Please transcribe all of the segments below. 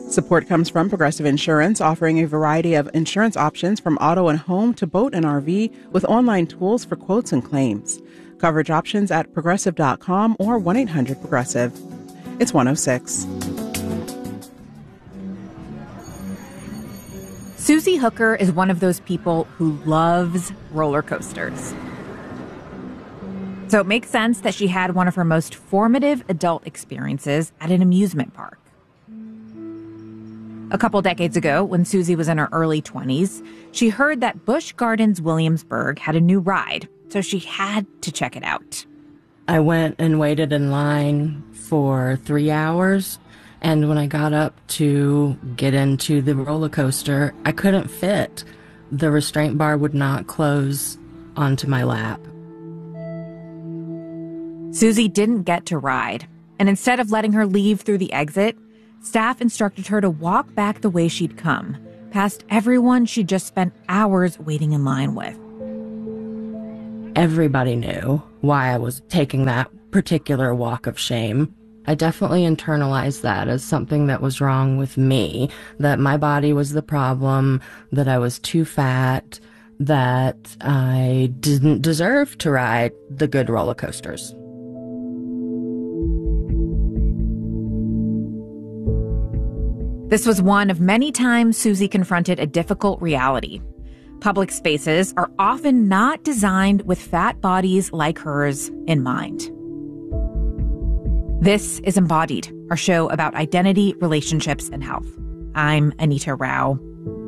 Support comes from Progressive Insurance, offering a variety of insurance options from auto and home to boat and RV with online tools for quotes and claims. Coverage options at progressive.com or 1-800-PROGRESSIVE. It's 106. Susie Hooker is one of those people who loves roller coasters. So it makes sense that she had one of her most formative adult experiences at an amusement park. A couple decades ago, when Susie was in her early 20s, she heard that Busch Gardens Williamsburg had a new ride, so she had to check it out. I went and waited in line for 3 hours, and when I got up to get into the roller coaster, I couldn't fit. The restraint bar would not close onto my lap. Susie didn't get to ride, and instead of letting her leave through the exit, staff instructed her to walk back the way she'd come, past everyone she'd just spent hours waiting in line with. Everybody knew why I was taking that particular walk of shame. I definitely internalized that as something that was wrong with me, that my body was the problem, that I was too fat, that I didn't deserve to ride the good roller coasters. This was one of many times Susie confronted a difficult reality. Public spaces are often not designed with fat bodies like hers in mind. This is Embodied, our show about identity, relationships, and health. I'm Anita Rao.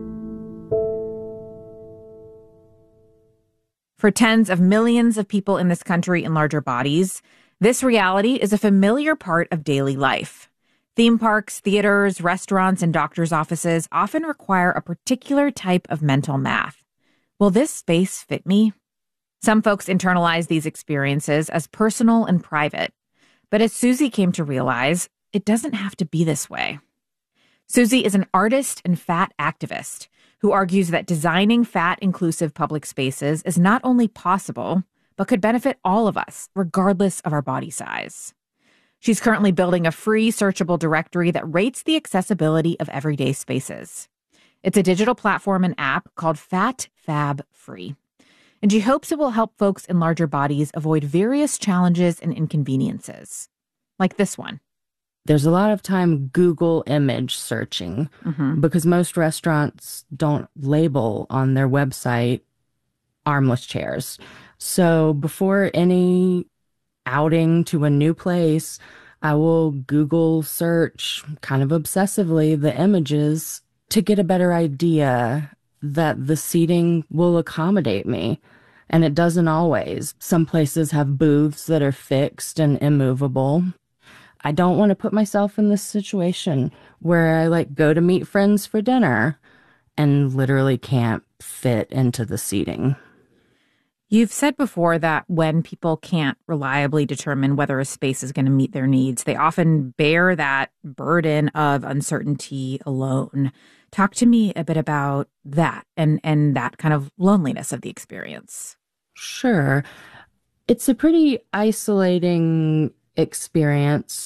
For tens of millions of people in this country in larger bodies, this reality is a familiar part of daily life. Theme parks, theaters, restaurants, and doctors' offices often require a particular type of mental math. Will this space fit me? Some folks internalize these experiences as personal and private. But as Susie came to realize, it doesn't have to be this way. Susie is an artist and fat activist who argues that designing fat-inclusive public spaces is not only possible, but could benefit all of us, regardless of our body size. She's currently building a free searchable directory that rates the accessibility of everyday spaces. It's a digital platform and app called Fat Fab Free. And she hopes it will help folks in larger bodies avoid various challenges and inconveniences, like this one. There's a lot of time Google image searching because most restaurants don't label on their website armless chairs. So before any outing to a new place, I will Google search kind of obsessively the images to get a better idea that the seating will accommodate me. And it doesn't always. Some places have booths that are fixed and immovable. I don't want to put myself in this situation where I go to meet friends for dinner and literally can't fit into the seating. You've said before that when people can't reliably determine whether a space is going to meet their needs, they often bear that burden of uncertainty alone. Talk to me a bit about that and that kind of loneliness of the experience. Sure. It's a pretty isolating experience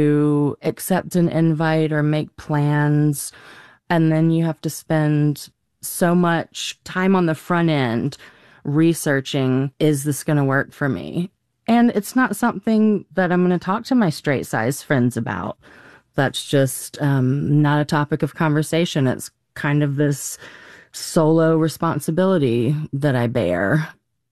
to accept an invite or make plans, and then you have to spend so much time on the front end researching, is this going to work for me? And it's not something that I'm going to talk to my straight size friends about. That's just not a topic of conversation. It's kind of this solo responsibility that I bear.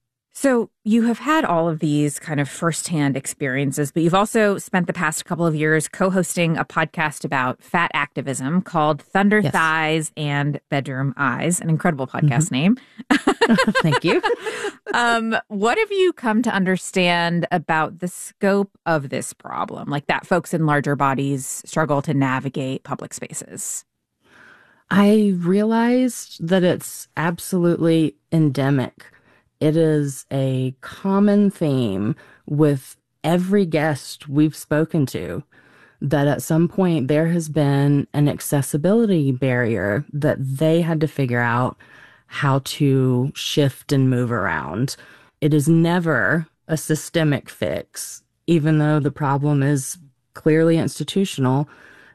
So you have had all of these kind of firsthand experiences, but you've also spent the past couple of years co-hosting a podcast about fat activism called Thunder Thighs and Bedroom Eyes, an incredible podcast name. Thank you. What have you come to understand about the scope of this problem, like that folks in larger bodies struggle to navigate public spaces? I realized that it's absolutely endemic. It is a common theme with every guest we've spoken to, that at some point there has been an accessibility barrier that they had to figure out how to shift and move around. It is never a systemic fix, even though the problem is clearly institutional.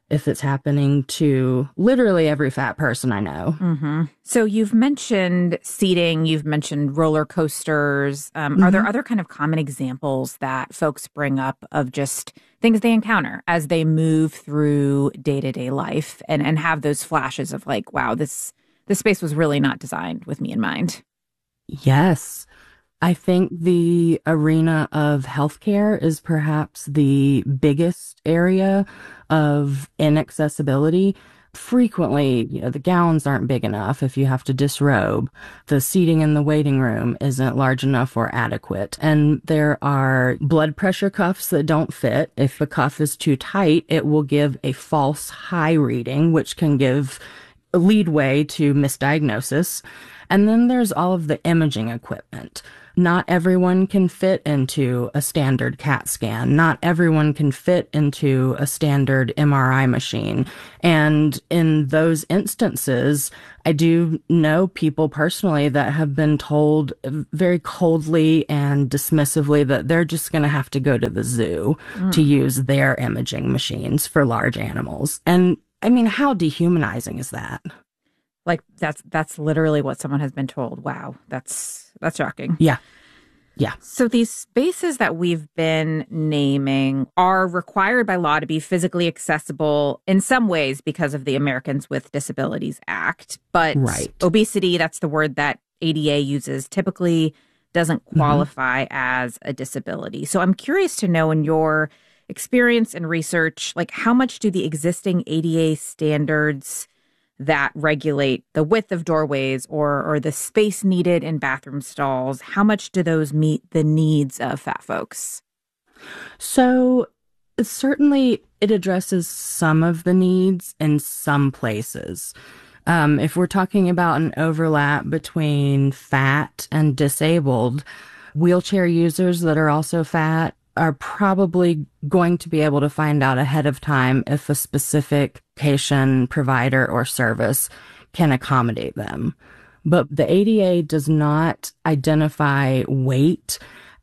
if it's happening to literally every fat person I know. Mm-hmm. So you've mentioned seating, you've mentioned roller coasters. Are there other kind of common examples that folks bring up of just things they encounter as they move through day-to-day life and have those flashes of like, wow, this space was really not designed with me in mind? Yes. I think the arena of healthcare is perhaps the biggest area of inaccessibility. Frequently, the gowns aren't big enough if you have to disrobe. The seating in the waiting room isn't large enough or adequate. And there are blood pressure cuffs that don't fit. If a cuff is too tight, it will give a false high reading, which can give leadway to misdiagnosis. And then there's all of the imaging equipment. Not everyone can fit into a standard CAT scan. Not everyone can fit into a standard MRI machine. And in those instances, I do know people personally that have been told very coldly and dismissively that they're just going to have to go to the zoo to use their imaging machines for large animals. And I mean, how dehumanizing is that? Like that's literally what someone has been told. Wow, that's shocking. Yeah. Yeah. So these spaces that we've been naming are required by law to be physically accessible in some ways because of the Americans with Disabilities Act. But obesity, that's the word that ADA uses, typically doesn't qualify as a disability. So I'm curious to know, in your experience and research, like how much do the existing ADA standards that regulate the width of doorways or the space needed in bathroom stalls, how much do those meet the needs of fat folks? So certainly it addresses some of the needs in some places. If we're talking about an overlap between fat and disabled, wheelchair users that are also fat are probably going to be able to find out ahead of time if a specific patient, provider, or service can accommodate them. But the ADA does not identify weight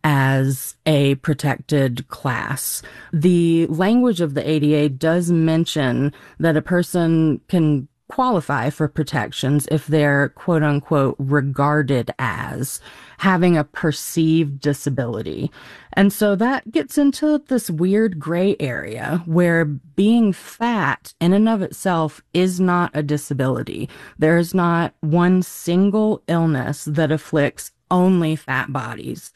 as a protected class. The language of the ADA does mention that a person can qualify for protections if they're quote unquote regarded as having a perceived disability. And so that gets into this weird gray area where being fat in and of itself is not a disability. There is not one single illness that afflicts only fat bodies.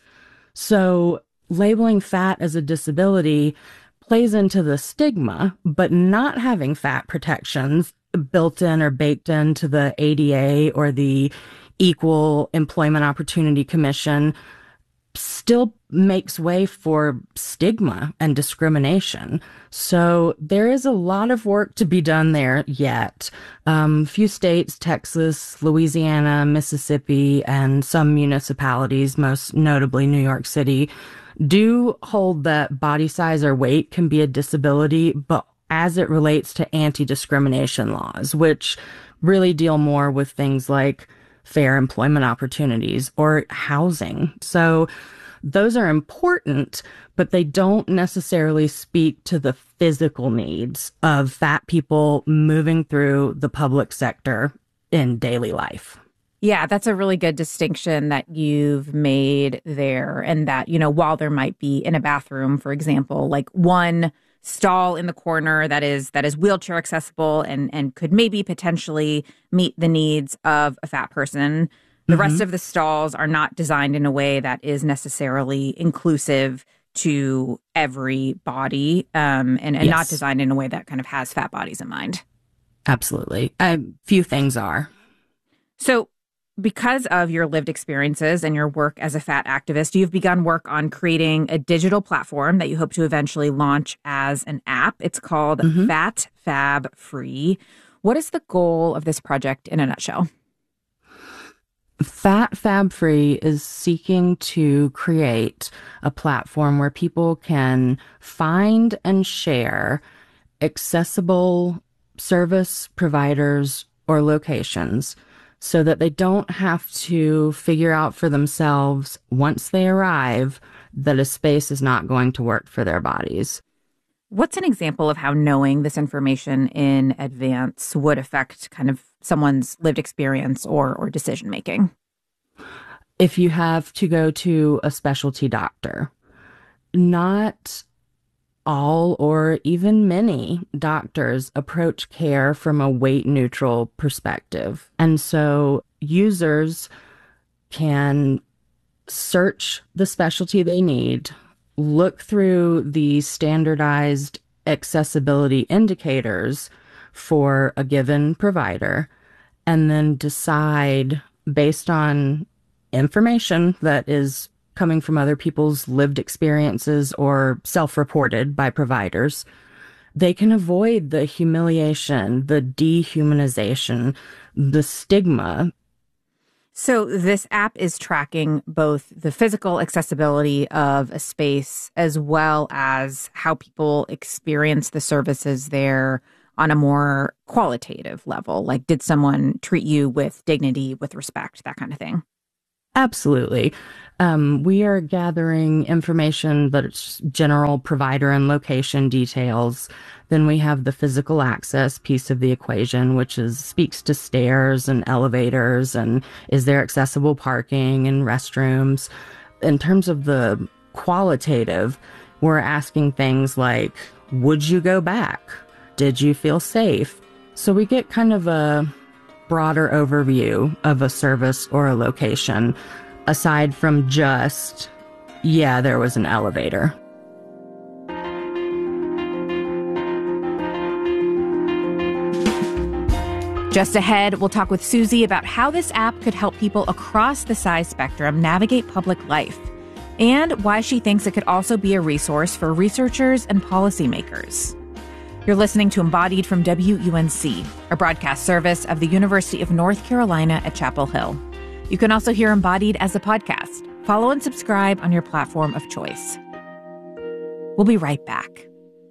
So labeling fat as a disability plays into the stigma, but not having fat protections built in or baked into the ADA or the Equal Employment Opportunity Commission still makes way for stigma and discrimination. So there is a lot of work to be done there yet. Few states, Texas, Louisiana, Mississippi, and some municipalities, most notably New York City, do hold that body size or weight can be a disability, but as it relates to anti-discrimination laws, which really deal more with things like fair employment opportunities or housing. So those are important, but they don't necessarily speak to the physical needs of fat people moving through the public sector in daily life. Yeah, that's a really good distinction that you've made there. And that, while there might be in a bathroom, for example, like one stall in the corner that is wheelchair accessible and could maybe potentially meet the needs of a fat person. The rest of the stalls are not designed in a way that is necessarily inclusive to every body, and not designed in a way that kind of has fat bodies in mind. Absolutely. Few things are. So because of your lived experiences and your work as a fat activist, you've begun work on creating a digital platform that you hope to eventually launch as an app. It's called Fat Fab Free. What is the goal of this project in a nutshell? Fat Fab Free is seeking to create a platform where people can find and share accessible service providers or locations so that they don't have to figure out for themselves once they arrive that a space is not going to work for their bodies. What's an example of how knowing this information in advance would affect kind of someone's lived experience or decision making? If you have to go to a specialty doctor, not all or even many doctors approach care from a weight-neutral perspective. And so users can search the specialty they need, look through the standardized accessibility indicators for a given provider, and then decide based on information that is coming from other people's lived experiences or self-reported by providers. They can avoid the humiliation, the dehumanization, the stigma. So this app is tracking both the physical accessibility of a space as well as how people experience the services there on a more qualitative level. Like, did someone treat you with dignity, with respect, that kind of thing? Absolutely. We are gathering information that's general provider and location details. Then we have the physical access piece of the equation, which speaks to stairs and elevators and is there accessible parking and restrooms. In terms of the qualitative, we're asking things like, would you go back? Did you feel safe? So we get kind of a broader overview of a service or a location, aside from just, yeah, there was an elevator. Just ahead, we'll talk with Susie about how this app could help people across the size spectrum navigate public life, and why she thinks it could also be a resource for researchers and policymakers. You're listening to Embodied from WUNC, a broadcast service of the University of North Carolina at Chapel Hill. You can also hear Embodied as a podcast. Follow and subscribe on your platform of choice. We'll be right back.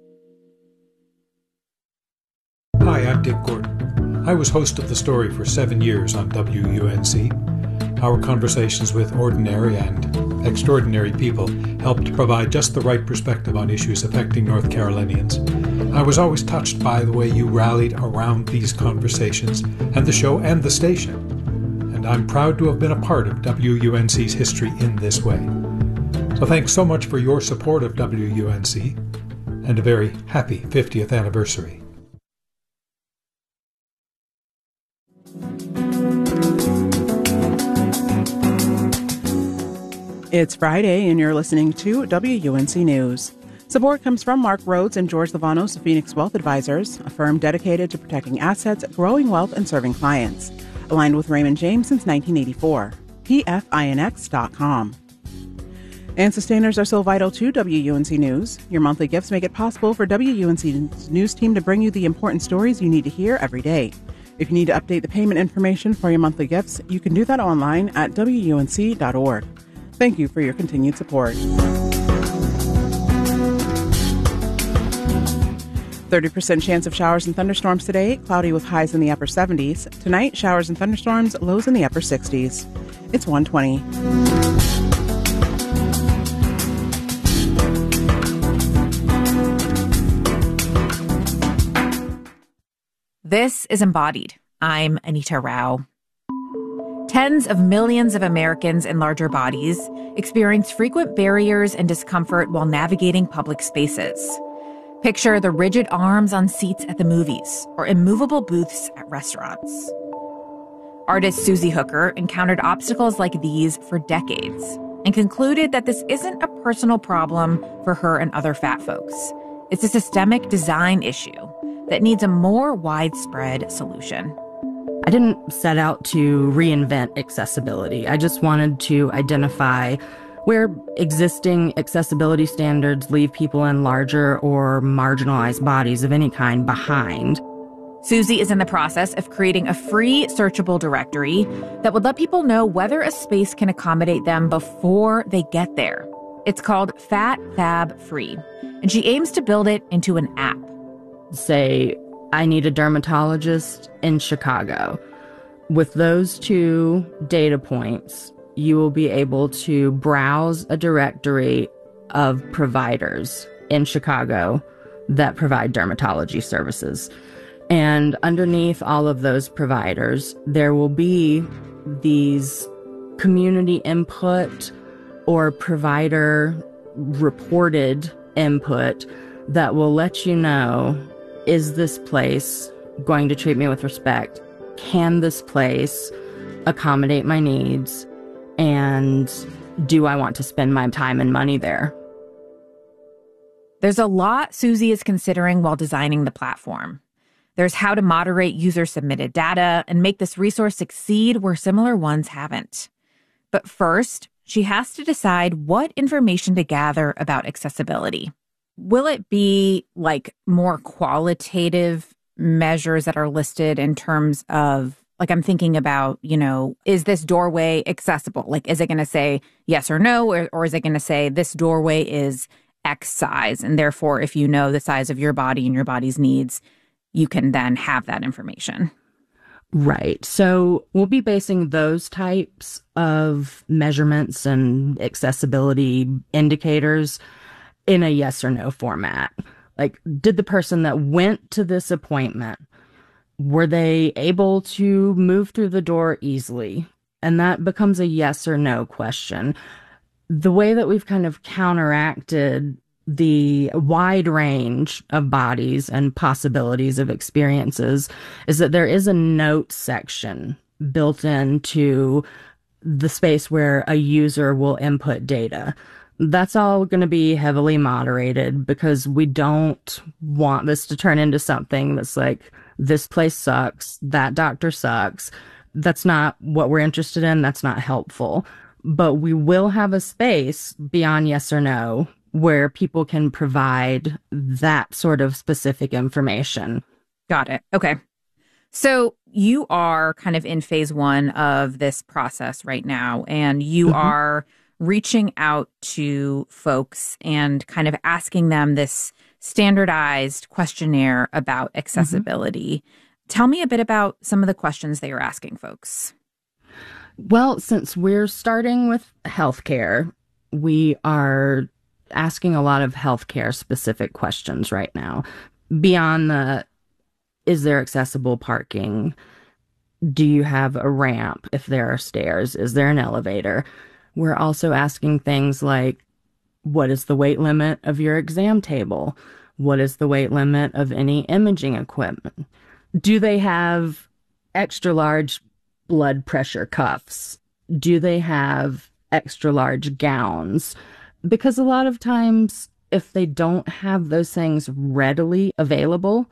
Hi, I'm Dick Gordon. I was host of The Story for 7 years on WUNC. Our conversations with ordinary and extraordinary people helped provide just the right perspective on issues affecting North Carolinians. I was always touched by the way you rallied around these conversations and the show and the station. And I'm proud to have been a part of WUNC's history in this way. So thanks so much for your support of WUNC, and a very happy 50th anniversary. It's Friday, and you're listening to WUNC News. Support comes from Mark Rhodes and George Lavanos of Phoenix Wealth Advisors, a firm dedicated to protecting assets, growing wealth, and serving clients. Aligned with Raymond James since 1984. PFINX.com. And sustainers are so vital to WUNC News. Your monthly gifts make it possible for WUNC's news team to bring you the important stories you need to hear every day. If you need to update the payment information for your monthly gifts, you can do that online at WUNC.org. Thank you for your continued support. 30% chance of showers and thunderstorms today, cloudy with highs in the upper 70s. Tonight, showers and thunderstorms, lows in the upper 60s. It's 1:20. This is Embodied. I'm Anita Rao. Tens of millions of Americans in larger bodies experience frequent barriers and discomfort while navigating public spaces. Picture the rigid arms on seats at the movies or immovable booths at restaurants. Artist Susie Hooker encountered obstacles like these for decades and concluded that this isn't a personal problem for her and other fat folks. It's a systemic design issue that needs a more widespread solution. I didn't set out to reinvent accessibility. I just wanted to identify where existing accessibility standards leave people in larger or marginalized bodies of any kind behind. Susie is in the process of creating a free searchable directory that would let people know whether a space can accommodate them before they get there. It's called Fat Fab Free, and she aims to build it into an app. Say, I need a dermatologist in Chicago. With those two data points, you will be able to browse a directory of providers in Chicago that provide dermatology services. And underneath all of those providers, there will be these community input or provider reported input that will let you know, is this place going to treat me with respect? Can this place accommodate my needs? And do I want to spend my time and money there? There's a lot Susie is considering while designing the platform. There's how to moderate user-submitted data and make this resource succeed where similar ones haven't. But first, she has to decide what information to gather about accessibility. Will it be like more qualitative measures that are listed in terms of, like, I'm thinking about, is this doorway accessible? Like, is it going to say yes or no? Or is it going to say this doorway is X size? And therefore, if you know the size of your body and your body's needs, you can then have that information. Right. So we'll be basing those types of measurements and accessibility indicators in a yes or no format. Like, did the person that went to this appointment, were they able to move through the door easily? And that becomes a yes or no question. The way that we've kind of counteracted the wide range of bodies and possibilities of experiences is that there is a note section built into the space where a user will input data. That's all going to be heavily moderated because we don't want this to turn into something that's like, this place sucks, that doctor sucks. That's not what we're interested in. That's not helpful. But we will have a space beyond yes or no where people can provide that sort of specific information. Got it. Okay. So you are kind of in phase one of this process right now, and you are reaching out to folks and kind of asking them this standardized questionnaire about accessibility. Tell me a bit about some of the questions that you're asking folks. Well, since we're starting with healthcare, we are asking a lot of healthcare specific questions right now. Beyond the, is there accessible parking? Do you have a ramp if there are stairs? Is there an elevator? We're also asking things like, what is the weight limit of your exam table? What is the weight limit of any imaging equipment? Do they have extra large blood pressure cuffs? Do they have extra large gowns? Because a lot of times, if they don't have those things readily available,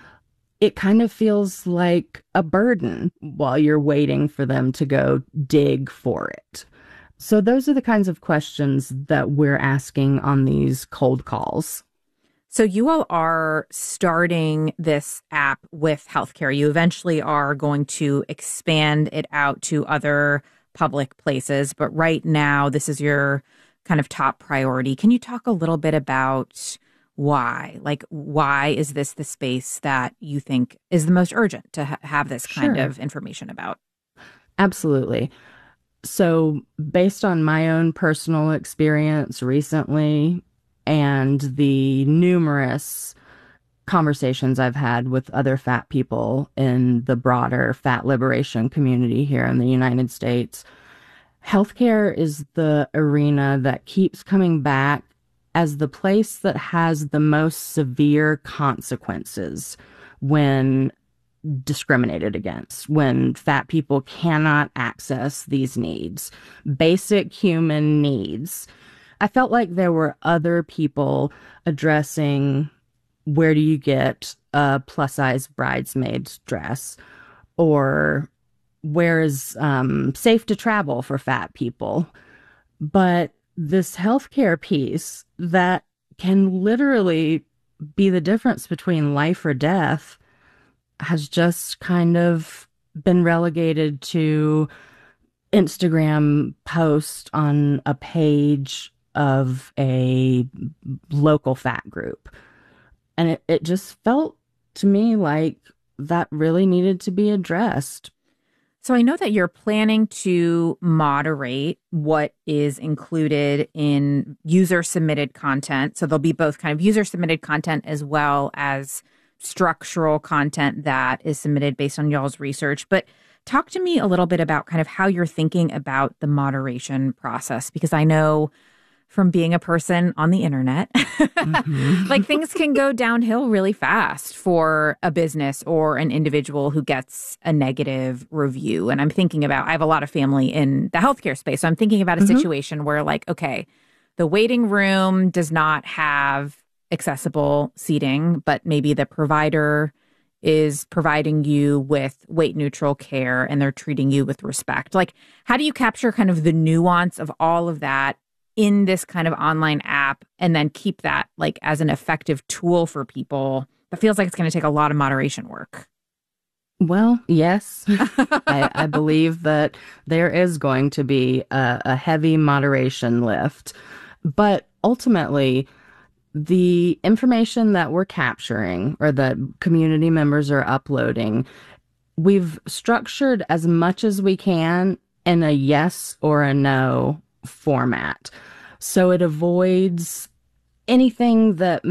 it kind of feels like a burden while you're waiting for them to go dig for it. So those are the kinds of questions that we're asking on these cold calls. So you all are starting this app with healthcare. You eventually are going to expand it out to other public places. But right now, this is your kind of top priority. Can you talk a little bit about why? Like, why is this the space that you think is the most urgent to have this kind of information about? Absolutely. So based on my own personal experience recently and the numerous conversations I've had with other fat people in the broader fat liberation community here in the United States, healthcare is the arena that keeps coming back as the place that has the most severe consequences when discriminated against, when fat people cannot access these needs, basic human needs. I felt like there were other people addressing, where do you get a plus-size bridesmaid's dress? Or where is safe to travel for fat people? But this healthcare piece that can literally be the difference between life or death has just kind of been relegated to Instagram post on a page of a local fat group. And it just felt to me like that really needed to be addressed. So I know that you're planning to moderate what is included in user-submitted content. So there'll be both kind of user-submitted content as well as structural content that is submitted based on y'all's research. But talk to me a little bit about kind of how you're thinking about the moderation process, because I know from being a person on the internet, like things can go downhill really fast for a business or an individual who gets a negative review. And I'm thinking about, I have a lot of family in the healthcare space. So I'm thinking about a situation where like, okay, the waiting room does not have accessible seating, but maybe the provider is providing you with weight neutral care and they're treating you with respect. Like, how do you capture kind of the nuance of all of that in this kind of online app and then keep that like as an effective tool for people? That feels like it's going to take a lot of moderation work. Well, yes, I believe that there is going to be a heavy moderation lift, but ultimately the information that we're capturing or that community members are uploading, we've structured as much as we can in a yes or a no format. So it avoids anything that